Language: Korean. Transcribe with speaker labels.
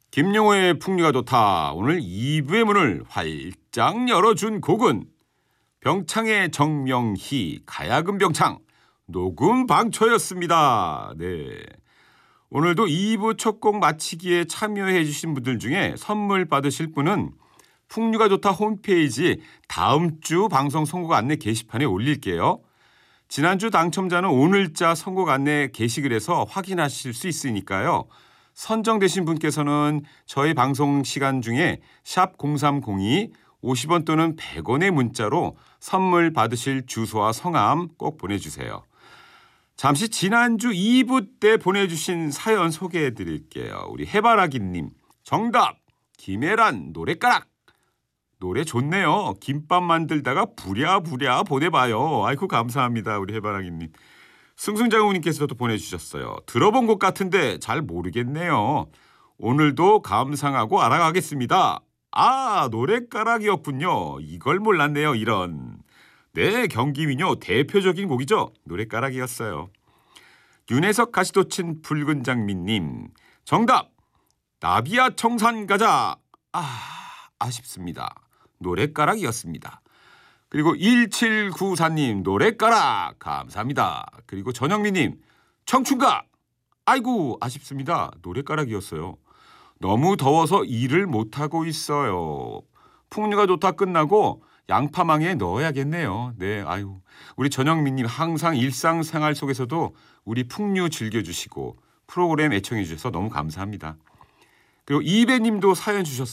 Speaker 1: 김용호의 풍류가 좋다. 오늘 2부의 문을 활짝 열어준 곡은 병창의 정명희, 가야금 병창, 녹음 방초였습니다. 네. 오늘도 2부 첫 곡 마치기에 참여해 주신 분들 중에 선물 받으실 분은 풍류가 좋다 홈페이지 다음 주 방송 선곡 안내 게시판에 올릴게요. 지난주 당첨자는 오늘자 선곡 안내 게시글에서 확인하실 수 있으니까요. 선정되신 분께서는 저희 방송 시간 중에 샵 0302 50원 또는 100원의 문자로 선물 받으실 주소와 성함 꼭 보내주세요. 잠시 지난주 2부 때 보내주신 사연 소개해드릴게요. 우리 해바라기님 정답 김혜란 노래가락. 노래 좋네요. 김밥 만들다가 부랴부랴 보내봐요. 아이고 감사합니다. 우리 해바라기님. 승승장우님께서도 보내주셨어요. 들어본 것 같은데 잘 모르겠네요. 오늘도 감상하고 알아가겠습니다. 아 노래가락이었군요. 이걸 몰랐네요. 이런. 네 경기민요 대표적인 곡이죠. 노래가락이었어요. 윤혜석 가시도친 붉은 장미님 정답 나비야 청산 가자. 아쉽습니다. 노래가락이었습니다. 그리고 1794님 노래가락 감사합니다. 그리고 전영미님 청춘가 아이고 아쉽습니다. 노래가락이었어요. 너무 더워서 일을 못하고 있어요. 풍류가 좋다 끝나고 양파망에 넣어야겠네요. 네, 아유 우리 전영미님 항상 일상생활 속에서도 우리 풍류 즐겨주시고 프로그램 애청해 주셔서 너무 감사합니다. 그리고 이배님도 사연 주셨어요.